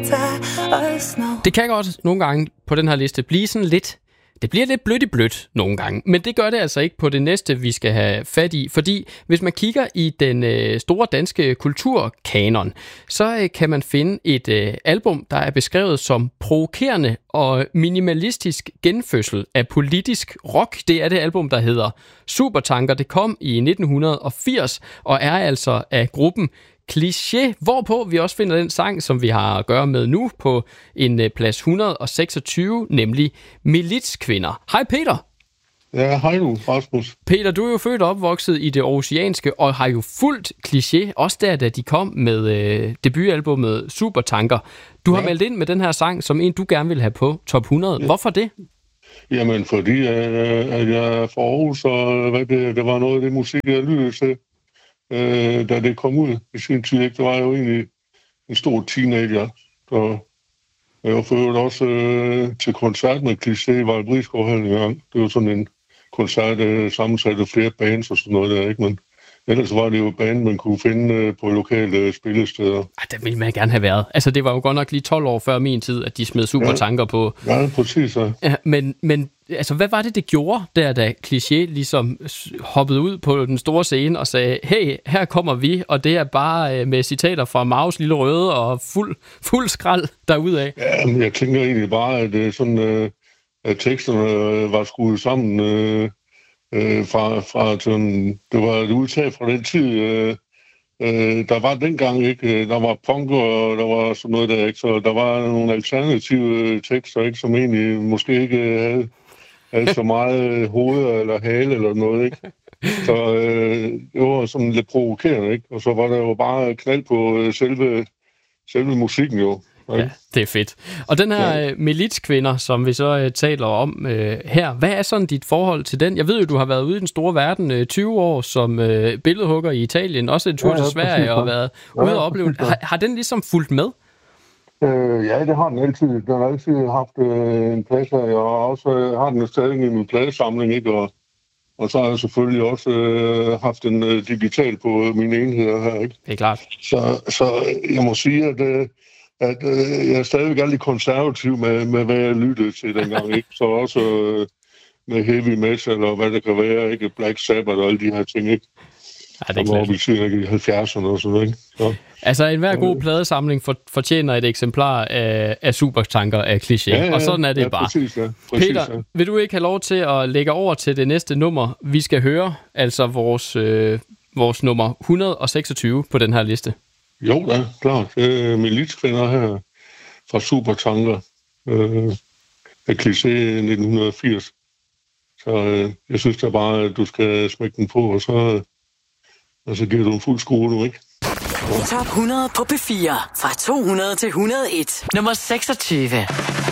tie us now. Det kan godt nogle gange på den her liste blive sådan lidt... Det bliver lidt blødt i blødt nogle gange, men det gør det altså ikke på det næste, vi skal have fat i. Fordi hvis man kigger i den store danske kulturkanon, så kan man finde et album, der er beskrevet som provokerende og minimalistisk genfødsel af politisk rock. Det er det album, der hedder Supertanker. Det kom i 1980 og er altså af gruppen Kliché, hvorpå vi også finder den sang, som vi har at gøre med nu på en plads 126, nemlig Militskvinder. Hej Peter. Ja, hej du, Rasmus. Peter, du er jo født og opvokset i det aarhusianske og har jo fulgt Kliché, også der, da de kom med debutalbummet Supertanker. Du har meldt ind med den her sang, som en du gerne vil have på top 100. Hvorfor det? Jamen, fordi at jeg er fra Aarhus, og det var noget af det musik, jeg lyttede til. Da det kom ud i sin tid, ikke? Det var jo egentlig en stor teenager. Så jeg var for også til koncert med Kliché i Vejlbrisgård en gang. Det var sådan en koncert sammensat af flere bands og sådan noget der, ikke? Men ellers var det jo band, man kunne finde på lokale spillesteder. Der ville man gerne have været. Altså, det var jo godt nok lige 12 år før min tid, at de smed Supertanker på. Ja, præcis. Ja. Men altså, hvad var det gjorde, da Kliché ligesom hoppede ud på den store scene og sagde, hey, her kommer vi, og det er bare med citater fra Maus Lille Røde og fuld skrald derudaf? Ja, men jeg tænker egentlig bare, at sådan, at teksterne var skruet sammen fra sådan, det var et udtag fra den tid, der var dengang ikke, der var punk og der var sådan noget der, ikke, så der var nogle alternative tekster, ikke, som egentlig måske ikke havde så meget hoved eller hale eller noget, ikke. Så det var sådan lidt provokerende, ikke, og så var der jo bare knald på selve musikken jo. Ja, det er fedt. Og den her Militskvinder, som vi så taler om her, hvad er sådan dit forhold til den? Jeg ved jo, du har været ude i den store verden 20 år som billedhugger i Italien, også en tur til Sverige og været ude og opleve. Har den ligesom fulgt med? Ja, det har den altid. Den har altid haft en plads her. Jeg også har den stadig i min pladesamling, ikke? Og så har jeg selvfølgelig også haft den digital på mine enheder her, ikke? Det er klart. Så jeg må sige, at jeg er stadigvæk aldrig konservativ med hvad jeg lyttede til dengang, ikke? Så også med heavy metal og hvad det kan være, ikke? Black Sabbath og alle de her ting, ikke? Ja, det er klart. Og vi i 70'erne og sådan noget, ikke? Så. Altså, enhver god pladesamling fortjener et eksemplar af Supertanker af Kliché, og sådan er det bare. Præcis, ja. Peter, vil du ikke have lov til at lægge over til det næste nummer, vi skal høre, altså vores nummer 126 på den her liste? Jo da, klart. Militskvinder her fra Supertanker af Kliché 1980. Så jeg synes da bare, at du skal smække den på, og så giver du en fuld skrue, du, ikke? Top 100 på P4 fra 200 til 101. Nummer 26.